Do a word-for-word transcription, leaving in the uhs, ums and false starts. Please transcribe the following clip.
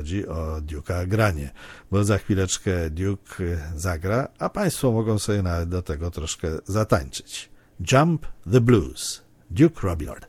chodzi o Duke'a granie, bo za chwileczkę Duke zagra, a Państwo mogą sobie nawet do tego troszkę zatańczyć. Jump the Blues, Duke Robillard.